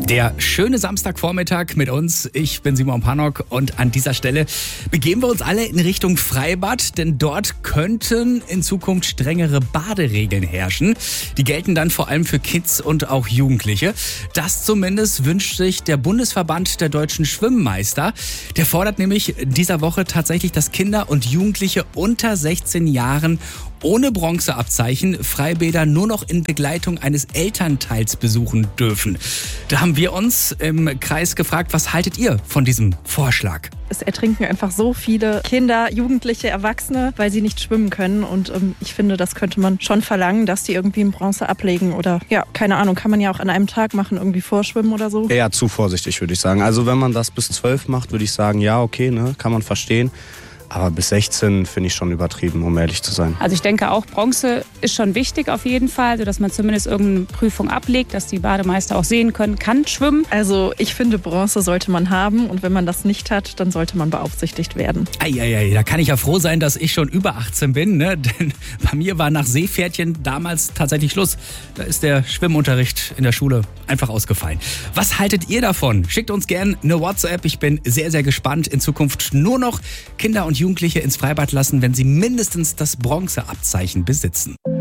Der schöne Samstagvormittag mit uns. Ich bin Simon Pannock und an dieser Stelle begeben wir uns alle in Richtung Freibad, denn dort könnten in Zukunft strengere Baderegeln herrschen. Die gelten dann vor allem für Kids und auch Jugendliche. Das zumindest wünscht sich der Bundesverband der deutschen Schwimmmeister. Der fordert nämlich dieser Woche tatsächlich, dass Kinder und Jugendliche unter 16 Jahren ohne Bronzeabzeichen Freibäder nur noch in Begleitung eines Elternteils besuchen dürfen. Da haben wir uns im Kreis gefragt, was haltet ihr von diesem Vorschlag? Es ertrinken einfach so viele Kinder, Jugendliche, Erwachsene, weil sie nicht schwimmen können. Und ich finde, das könnte man schon verlangen, dass die irgendwie in Bronze ablegen. Oder ja, keine Ahnung, kann man ja auch an einem Tag machen, irgendwie vorschwimmen oder so. Eher zu vorsichtig, würde ich sagen. Also wenn man das bis 12 macht, würde ich sagen, ja, okay, ne, kann man verstehen. Aber bis 16 finde ich schon übertrieben, um ehrlich zu sein. Also ich denke auch, Bronze ist schon wichtig auf jeden Fall, sodass man zumindest irgendeine Prüfung ablegt, dass die Bademeister auch sehen können, kann schwimmen. Also ich finde, Bronze sollte man haben und wenn man das nicht hat, dann sollte man beaufsichtigt werden. Eieiei, da kann ich ja froh sein, dass ich schon über 18 bin, ne? Denn bei mir war nach Seepferdchen damals tatsächlich Schluss. Da ist der Schwimmunterricht in der Schule einfach ausgefallen. Was haltet ihr davon? Schickt uns gerne eine WhatsApp. Ich bin sehr, sehr gespannt. In Zukunft nur noch Kinder und Jugendliche ins Freibad lassen, wenn sie mindestens das Bronzeabzeichen besitzen.